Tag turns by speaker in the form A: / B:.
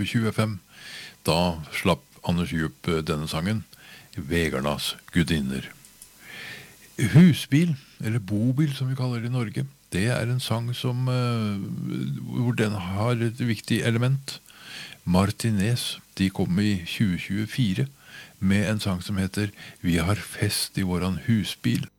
A: 2025. Da slapp Anders Djup denne sangen, Vegarnas gudinner. Husbil, eller bobil som vi kaller det i Norge, det er en sang som, hvor den har et viktig element. Martinez, de kom i 2024 med en sang som heter Vi har fest i våran husbil.